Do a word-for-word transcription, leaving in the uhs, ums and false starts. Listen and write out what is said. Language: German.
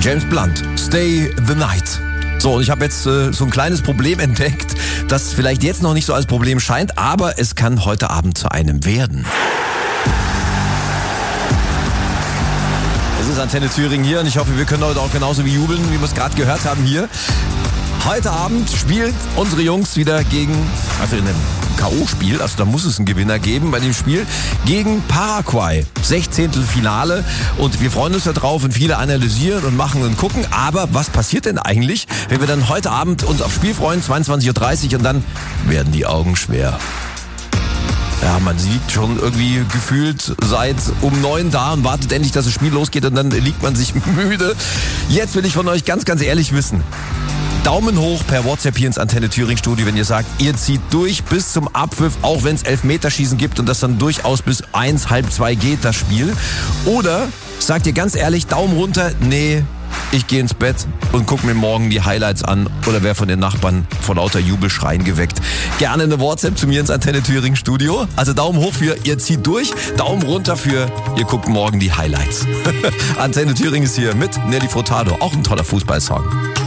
James Blunt, Stay the Night. So, und ich habe jetzt äh, so ein kleines Problem entdeckt, das vielleicht jetzt noch nicht so als Problem scheint, aber es kann heute Abend zu einem werden. Es ist Antenne Thüringen hier und ich hoffe, wir können heute auch genauso wie jubeln, wie wir es gerade gehört haben hier. Heute Abend spielt unsere Jungs wieder gegen, also in einem K O-Spiel, also da muss es einen Gewinner geben bei dem Spiel, gegen Paraguay. sechzehntel Finale und wir freuen uns da drauf und viele analysieren und machen und gucken. Aber was passiert denn eigentlich, wenn wir dann heute Abend uns aufs Spiel freuen, zweiundzwanzig Uhr dreißig und dann werden die Augen schwer. Ja, man sieht schon irgendwie gefühlt seit um neun da und wartet endlich, dass das Spiel losgeht und dann liegt man sich müde. Jetzt will ich von euch ganz, ganz ehrlich wissen. Daumen hoch per WhatsApp hier ins Antenne Thüringen Studio, wenn ihr sagt, ihr zieht durch bis zum Abpfiff, auch wenn es Elfmeterschießen gibt und das dann durchaus bis eins, halb zwei geht, das Spiel. Oder sagt ihr ganz ehrlich, Daumen runter, nee, ich gehe ins Bett und gucke mir morgen die Highlights an oder wer von den Nachbarn vor lauter Jubelschreien geweckt. Gerne eine WhatsApp zu mir ins Antenne Thüringen Studio. Also Daumen hoch für ihr zieht durch, Daumen runter für ihr guckt morgen die Highlights. Antenne Thüringen ist hier mit Nelly Furtado, auch ein toller Fußballsong.